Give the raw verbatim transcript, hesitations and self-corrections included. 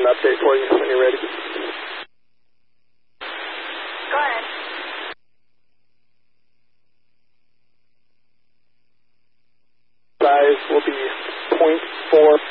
an update for you when you're ready. Go ahead. Size will be point four